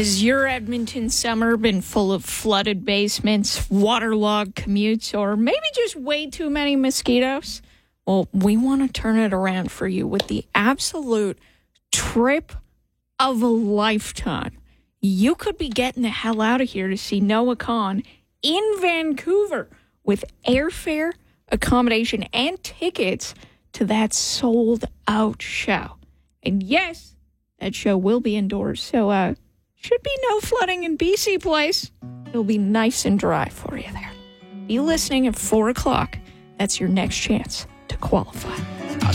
Has your Edmonton summer been full of flooded basements, waterlogged commutes, or maybe just way too many mosquitoes? Well, we want to turn it around for you with the absolute trip of a lifetime. You could be getting the hell out of here to see Noah Kahan in Vancouver with airfare, accommodation, and tickets to that sold-out show. And yes, that show will be indoors, so should be no flooding in BC Place. It'll be nice and dry for you there. Be listening at 4 o'clock. That's your next chance to qualify.